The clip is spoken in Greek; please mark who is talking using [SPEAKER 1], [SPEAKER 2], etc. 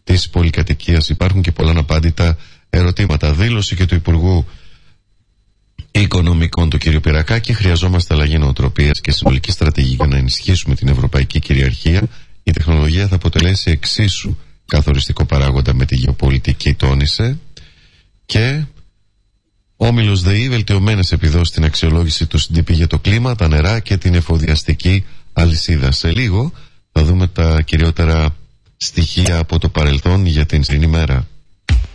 [SPEAKER 1] της πολυκατοικίας. Υπάρχουν και πολλά αναπάντητα ερωτήματα. Δήλωση και του Υπουργού Οικονομικών του κ. Πυρακάκη: χρειαζόμαστε αλλαγή νοοτροπίας και συνολική στρατηγική για να ενισχύσουμε την ευρωπαϊκή κυριαρχία. Η τεχνολογία θα αποτελέσει εξίσου καθοριστικό παράγοντα με τη γεωπολιτική, τόνισε. Και Όμιλος ΔΕΗ: βελτιωμένες επιδόσεις στην αξιολόγηση του CDP για το κλίμα, τα νερά και την εφοδιαστική αλυσίδα. Σε λίγο θα δούμε τα κυριότερα στοιχεία από το παρελθόν για την σημερινή μέρα.